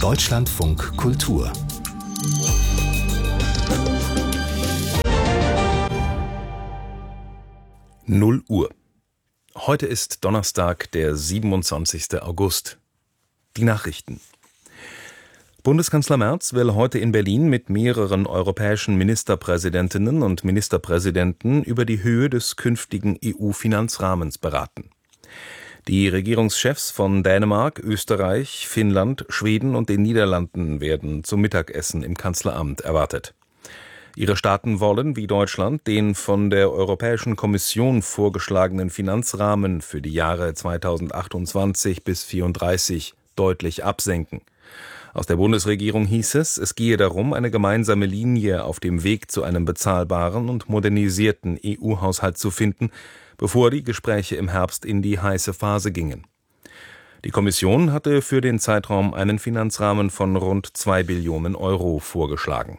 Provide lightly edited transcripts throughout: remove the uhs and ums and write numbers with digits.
Deutschlandfunk Kultur. Null Uhr. Heute ist Donnerstag, der 27. August. Die Nachrichten. Bundeskanzler Merz will heute in Berlin mit mehreren europäischen Ministerpräsidentinnen und Ministerpräsidenten über die Höhe des künftigen EU-Finanzrahmens beraten. Die Regierungschefs von Dänemark, Österreich, Finnland, Schweden und den Niederlanden werden zum Mittagessen im Kanzleramt erwartet. Ihre Staaten wollen, wie Deutschland, den von der Europäischen Kommission vorgeschlagenen Finanzrahmen für die Jahre 2028 bis 2034 deutlich absenken. Aus der Bundesregierung hieß es gehe darum, eine gemeinsame Linie auf dem Weg zu einem bezahlbaren und modernisierten EU-Haushalt zu finden, bevor die Gespräche im Herbst in die heiße Phase gingen. Die Kommission hatte für den Zeitraum einen Finanzrahmen von rund 2 Billionen Euro vorgeschlagen.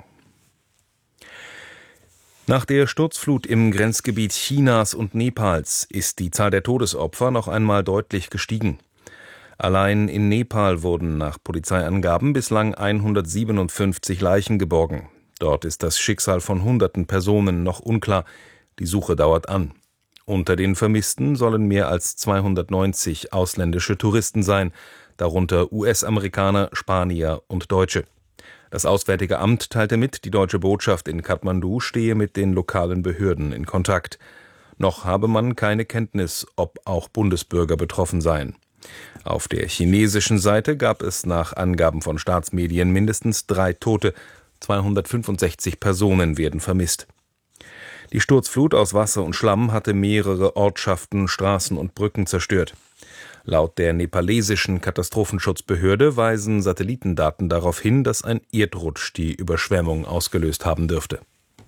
Nach der Sturzflut im Grenzgebiet Chinas und Nepals ist die Zahl der Todesopfer noch einmal deutlich gestiegen. Allein in Nepal wurden nach Polizeiangaben bislang 157 Leichen geborgen. Dort ist das Schicksal von hunderten Personen noch unklar. Die Suche dauert an. Unter den Vermissten sollen mehr als 290 ausländische Touristen sein, darunter US-Amerikaner, Spanier und Deutsche. Das Auswärtige Amt teilte mit, die deutsche Botschaft in Kathmandu stehe mit den lokalen Behörden in Kontakt. Noch habe man keine Kenntnis, ob auch Bundesbürger betroffen seien. Auf der chinesischen Seite gab es nach Angaben von Staatsmedien mindestens 3 Tote, 265 Personen werden vermisst. Die Sturzflut aus Wasser und Schlamm hatte mehrere Ortschaften, Straßen und Brücken zerstört. Laut der nepalesischen Katastrophenschutzbehörde weisen Satellitendaten darauf hin, dass ein Erdrutsch die Überschwemmung ausgelöst haben dürfte.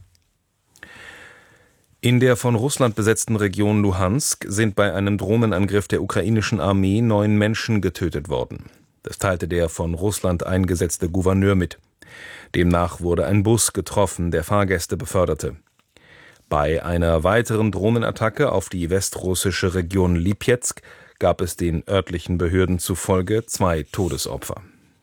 In der von Russland besetzten Region Luhansk sind bei einem Drohnenangriff der ukrainischen Armee 9 Menschen getötet worden. Das teilte der von Russland eingesetzte Gouverneur mit. Demnach wurde ein Bus getroffen, der Fahrgäste beförderte. Bei einer weiteren Drohnenattacke auf die westrussische Region Lipezk gab es den örtlichen Behörden zufolge 2 Todesopfer.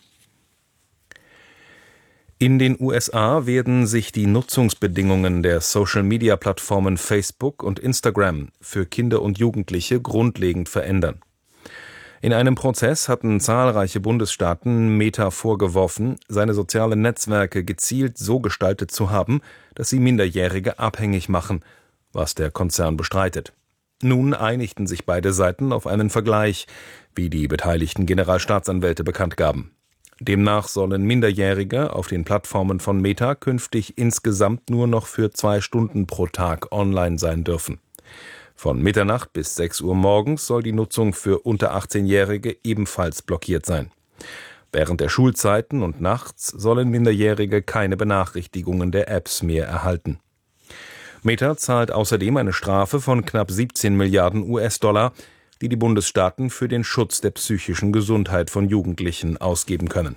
In den USA werden sich die Nutzungsbedingungen der Social-Media-Plattformen Facebook und Instagram für Kinder und Jugendliche grundlegend verändern. In einem Prozess hatten zahlreiche Bundesstaaten Meta vorgeworfen, seine sozialen Netzwerke gezielt so gestaltet zu haben, dass sie Minderjährige abhängig machen, was der Konzern bestreitet. Nun einigten sich beide Seiten auf einen Vergleich, wie die beteiligten Generalstaatsanwälte bekannt gaben. Demnach sollen Minderjährige auf den Plattformen von Meta künftig insgesamt nur noch für 2 Stunden pro Tag online sein dürfen. Von Mitternacht bis 6 Uhr morgens soll die Nutzung für unter 18-Jährige ebenfalls blockiert sein. Während der Schulzeiten und nachts sollen Minderjährige keine Benachrichtigungen der Apps mehr erhalten. Meta zahlt außerdem eine Strafe von knapp 17 Milliarden US-Dollar, die die Bundesstaaten für den Schutz der psychischen Gesundheit von Jugendlichen ausgeben können.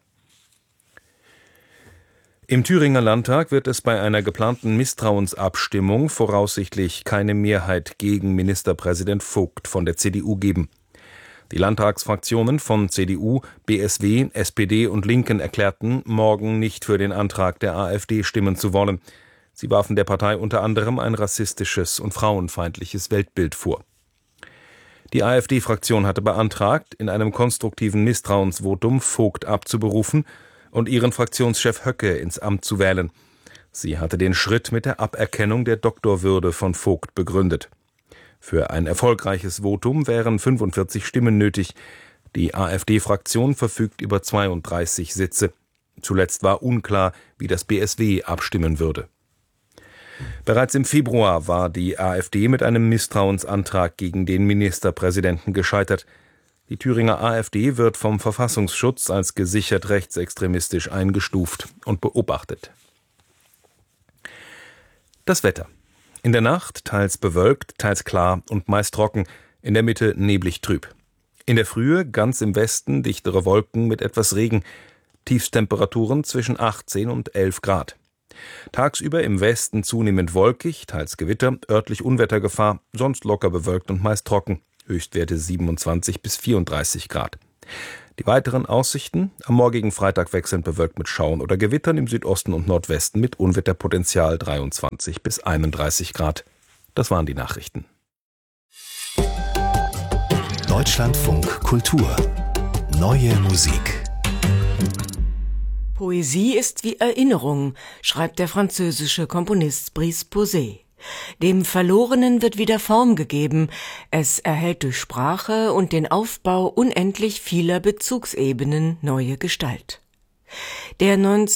Im Thüringer Landtag wird es bei einer geplanten Misstrauensabstimmung voraussichtlich keine Mehrheit gegen Ministerpräsident Vogt von der CDU geben. Die Landtagsfraktionen von CDU, BSW, SPD und Linken erklärten, morgen nicht für den Antrag der AfD stimmen zu wollen. Sie warfen der Partei unter anderem ein rassistisches und frauenfeindliches Weltbild vor. Die AfD-Fraktion hatte beantragt, in einem konstruktiven Misstrauensvotum Vogt abzuberufen und ihren Fraktionschef Höcke ins Amt zu wählen. Sie hatte den Schritt mit der Aberkennung der Doktorwürde von Vogt begründet. Für ein erfolgreiches Votum wären 45 Stimmen nötig. Die AfD-Fraktion verfügt über 32 Sitze. Zuletzt war unklar, wie das BSW abstimmen würde. Bereits im Februar war die AfD mit einem Misstrauensantrag gegen den Ministerpräsidenten gescheitert. Die Thüringer AfD wird vom Verfassungsschutz als gesichert rechtsextremistisch eingestuft und beobachtet. Das Wetter. In der Nacht teils bewölkt, teils klar und meist trocken, in der Mitte neblig trüb. In der Frühe ganz im Westen dichtere Wolken mit etwas Regen, Tiefstemperaturen zwischen 18 und 11 Grad. Tagsüber im Westen zunehmend wolkig, teils Gewitter, örtlich Unwettergefahr, sonst locker bewölkt und meist trocken, Höchstwerte 27 bis 34 Grad. Die weiteren Aussichten: am morgigen Freitag wechselnd bewölkt mit Schauern oder Gewittern, im Südosten und Nordwesten mit Unwetterpotenzial 23 bis 31 Grad. Das waren die Nachrichten. Deutschlandfunk Kultur. Neue Musik. Poesie ist wie Erinnerung, schreibt der französische Komponist Brice Pauset. Dem Verlorenen wird wieder Form gegeben. Es erhält durch Sprache und den Aufbau unendlich vieler Bezugsebenen neue Gestalt. Der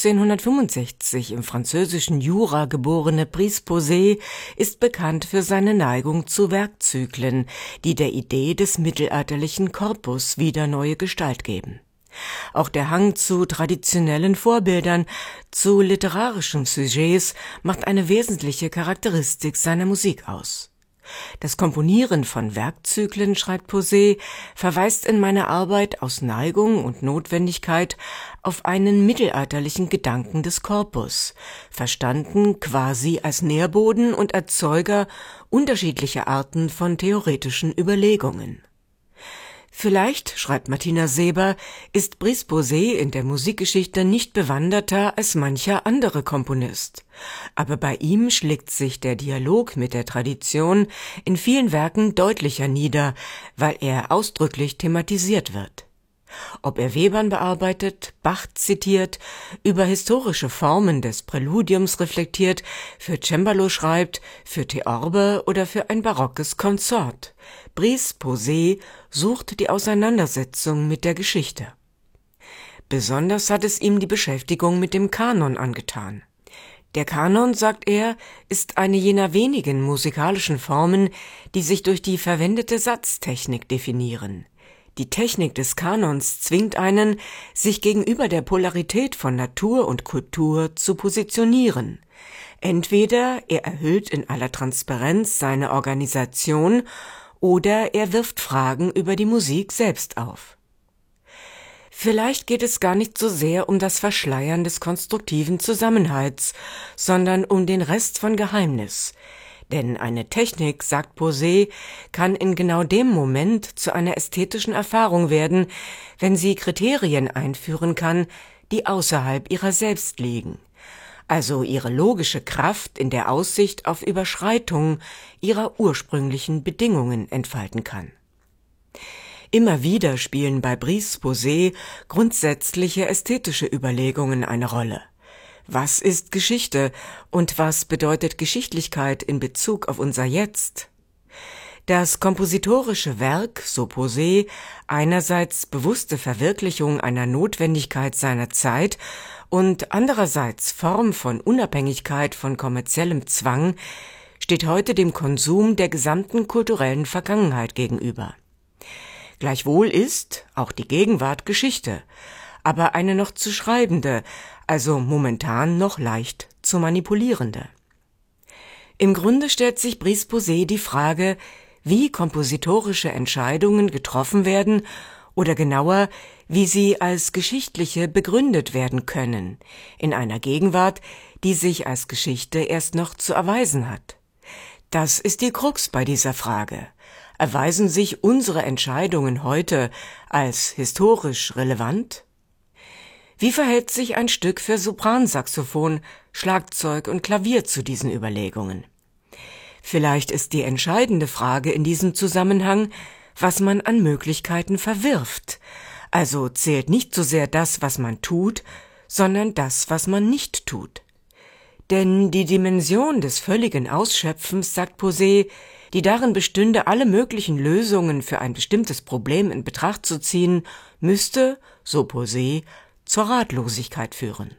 1965 im französischen Jura geborene Brice Pauset ist bekannt für seine Neigung zu Werkzyklen, die der Idee des mittelalterlichen Corpus wieder neue Gestalt geben. Auch der Hang zu traditionellen Vorbildern, zu literarischen Sujets macht eine wesentliche Charakteristik seiner Musik aus. Das Komponieren von Werkzyklen, schreibt Pauset, verweist in meiner Arbeit aus Neigung und Notwendigkeit auf einen mittelalterlichen Gedanken des Corpus, verstanden quasi als Nährboden und Erzeuger unterschiedlicher Arten von theoretischen Überlegungen. Vielleicht, schreibt Martina Seber, ist Brice Pauset in der Musikgeschichte nicht bewanderter als mancher andere Komponist. Aber bei ihm schlägt sich der Dialog mit der Tradition in vielen Werken deutlicher nieder, weil er ausdrücklich thematisiert wird. Ob er Webern bearbeitet, Bach zitiert, über historische Formen des Präludiums reflektiert, für Cembalo schreibt, für Theorbe oder für ein barockes Konsort. Brice Pauset sucht die Auseinandersetzung mit der Geschichte. Besonders hat es ihm die Beschäftigung mit dem Kanon angetan. Der Kanon, sagt er, ist eine jener wenigen musikalischen Formen, die sich durch die verwendete Satztechnik definieren. Die Technik des Kanons zwingt einen, sich gegenüber der Polarität von Natur und Kultur zu positionieren. Entweder er erhöht in aller Transparenz seine Organisation oder er wirft Fragen über die Musik selbst auf. Vielleicht geht es gar nicht so sehr um das Verschleiern des konstruktiven Zusammenhalts, sondern um den Rest von Geheimnis. Denn eine Technik, sagt Pauset, kann in genau dem Moment zu einer ästhetischen Erfahrung werden, wenn sie Kriterien einführen kann, die außerhalb ihrer selbst liegen. Also ihre logische Kraft in der Aussicht auf Überschreitung ihrer ursprünglichen Bedingungen entfalten kann. Immer wieder spielen bei Brice Pauset grundsätzliche ästhetische Überlegungen eine Rolle. Was ist Geschichte und was bedeutet Geschichtlichkeit in Bezug auf unser Jetzt? Das kompositorische Werk, so Pauset, einerseits bewusste Verwirklichung einer Notwendigkeit seiner Zeit und andererseits Form von Unabhängigkeit von kommerziellem Zwang, steht heute dem Konsum der gesamten kulturellen Vergangenheit gegenüber. Gleichwohl ist auch die Gegenwart Geschichte, aber eine noch zu schreibende, also momentan noch leicht zu manipulierende. Im Grunde stellt sich Brice Pauset die Frage, wie kompositorische Entscheidungen getroffen werden oder genauer, wie sie als geschichtliche begründet werden können, in einer Gegenwart, die sich als Geschichte erst noch zu erweisen hat. Das ist die Krux bei dieser Frage. Erweisen sich unsere Entscheidungen heute als historisch relevant? Wie verhält sich ein Stück für Sopransaxophon, Schlagzeug und Klavier zu diesen Überlegungen? Vielleicht ist die entscheidende Frage in diesem Zusammenhang, was man an Möglichkeiten verwirft. Also zählt nicht so sehr das, was man tut, sondern das, was man nicht tut. Denn die Dimension des völligen Ausschöpfens, sagt Pauset, die darin bestünde, alle möglichen Lösungen für ein bestimmtes Problem in Betracht zu ziehen, müsste, so Pauset, zur Ratlosigkeit führen.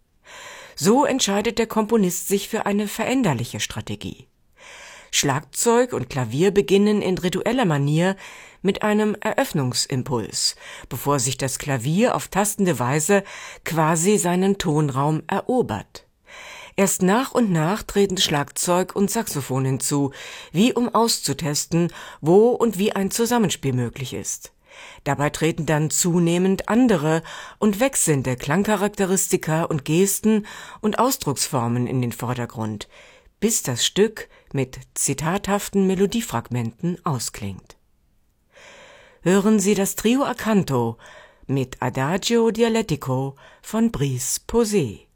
So entscheidet der Komponist sich für eine veränderliche Strategie. Schlagzeug und Klavier beginnen in ritueller Manier mit einem Eröffnungsimpuls, bevor sich das Klavier auf tastende Weise quasi seinen Tonraum erobert. Erst nach und nach treten Schlagzeug und Saxophon hinzu, wie um auszutesten, wo und wie ein Zusammenspiel möglich ist. Dabei treten dann zunehmend andere und wechselnde Klangcharakteristika und Gesten und Ausdrucksformen in den Vordergrund, bis das Stück mit zitathaften Melodiefragmenten ausklingt. Hören Sie das Trio a Canto, mit Adagio Dialettico von Brice Posay.